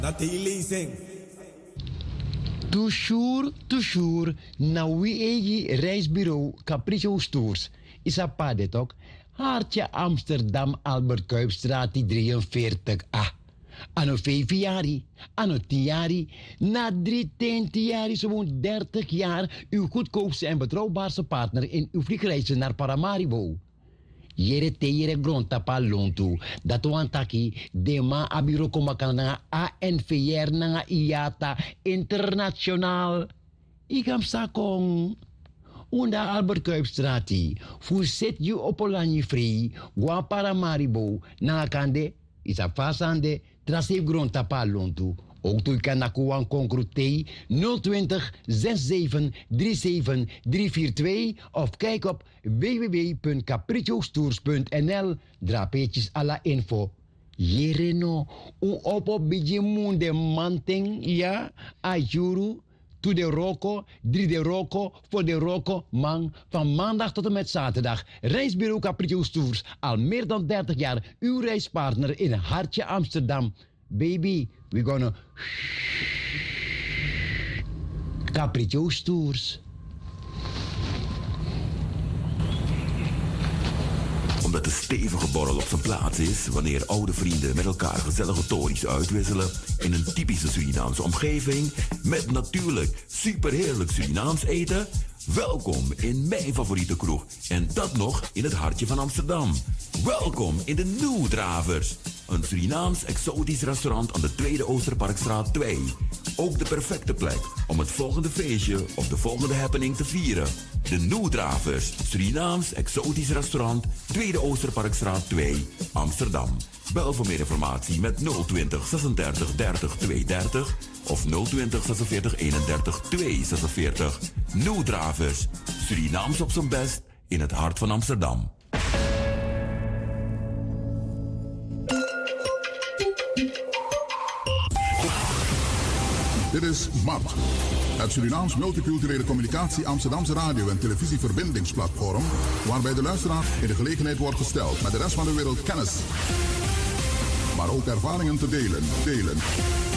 Dat hij lezing. Toujours, na wie egi reisbureau Capriccio Tours. Is a padet ook. Hartje Amsterdam, Albert Kuipstraat, 43A. Anno 5 jaar, anno 10 jaar, na 10 jaar, zo'n 30 jaar, uw goedkoopste en betrouwbaarste partner in uw vliegreizen naar Paramaribo. Jere te jere grondtapa lontu. Dat wantaki de ma abiro komakan na ANVR na IATA internationaal. Ikam sakong. Unda Albert Kuipstrati. Fuset you opolani free. Gwa Paramaribo. Na kande. Isa fasande. Trasef grondtapa lontu. Ook tu kan nakuan concrutei 020 67 37 342 of kijk op www.capricciostours.nl. Drapeetjes alla info. Jereno, op biji munde manting, ja, ajuru, to de roko, 3 de roko, voor de roko, man, van maandag tot en met zaterdag. Reisbureau Capriccio Tours, al meer dan 30 jaar, uw reispartner in Hartje Amsterdam. Baby, we're gonna Capriccio Tours. Omdat de stevige borrel op zijn plaats is wanneer oude vrienden met elkaar gezellige tories uitwisselen in een typische Surinaamse omgeving met natuurlijk superheerlijk Surinaams eten. Welkom in mijn favoriete kroeg en dat nog in het hartje van Amsterdam. Welkom in de New Dravers, een Surinaams exotisch restaurant aan de Tweede Oosterparkstraat 2. Ook de perfecte plek om het volgende feestje of de volgende happening te vieren. De New Dravers, Surinaams exotisch restaurant, Tweede Oosterparkstraat 2, Amsterdam. Bel voor meer informatie met 020 36 30 230 of 020 46 31 246. New Dravers, Surinaams op zijn best in het hart van Amsterdam. Dit is MAT, het Surinaams Multiculturele Communicatie Amsterdamse radio- en televisieverbindingsplatform, waarbij de luisteraar in de gelegenheid wordt gesteld met de rest van de wereld kennis, maar ook ervaringen te delen.